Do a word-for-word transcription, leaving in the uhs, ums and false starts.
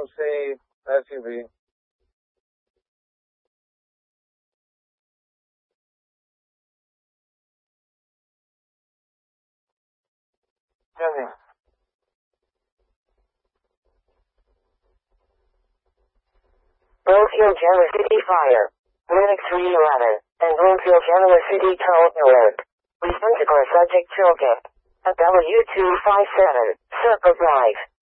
M C S U V. Jesse. Bloomfield Genoa City Fire. Linux three eleven. And Bloomfield Genoa City Toll Alert. Respond to our subject toolkit. A W two five seven. Circle Drive.